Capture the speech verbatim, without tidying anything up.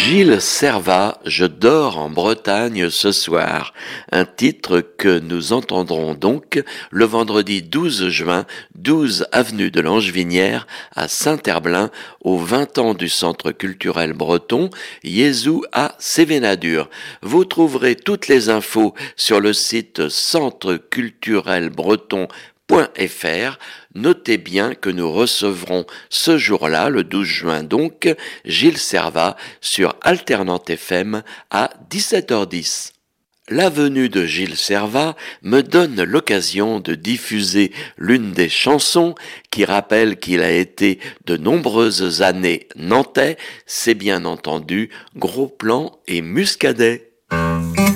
Gilles Servat, Je dors en Bretagne ce soir, un titre que nous entendrons donc le vendredi douze juin, douze avenue de Langevinière à Saint-Herblain, aux vingt ans du Centre culturel breton, Yezou à Sévénadur. Vous trouverez toutes les infos sur le site centre culturel breton point f r. Notez bien que nous recevrons ce jour-là, le douze juin donc, Gilles Servat sur Alternante F M à dix-sept heures dix. La venue de Gilles Servat me donne l'occasion de diffuser l'une des chansons qui rappelle qu'il a été de nombreuses années nantais, c'est bien entendu Gros Plan et Muscadet.